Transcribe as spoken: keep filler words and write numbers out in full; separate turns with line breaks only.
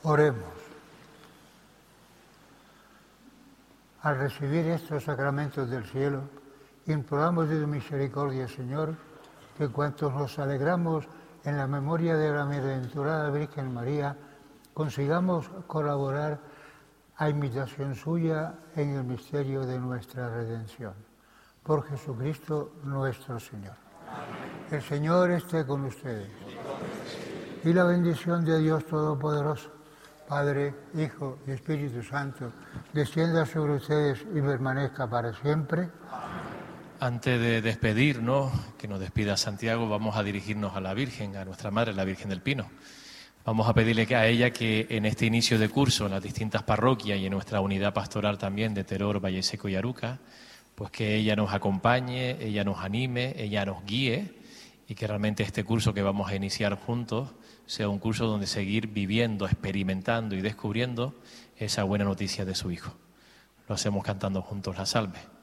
Oremos. Al recibir estos sacramentos del cielo, imploramos de tu misericordia, Señor, que cuantos nos alegramos en la memoria de la bienaventurada Virgen María, consigamos colaborar a imitación suya en el misterio de nuestra redención. Por Jesucristo nuestro Señor. Amén. El Señor esté con ustedes. Y la bendición de Dios Todopoderoso, Padre, Hijo y Espíritu Santo, descienda sobre ustedes y permanezca para siempre.
Antes de despedirnos, que nos despida Santiago, vamos a dirigirnos a la Virgen, a nuestra Madre, la Virgen del Pino. Vamos a pedirle que a ella que en este inicio de curso, en las distintas parroquias y en nuestra unidad pastoral también de Teror, Valle Seco y Aruca, pues que ella nos acompañe, ella nos anime, ella nos guíe y que realmente este curso que vamos a iniciar juntos sea un curso donde seguir viviendo, experimentando y descubriendo esa buena noticia de su Hijo. Lo hacemos cantando juntos la salve.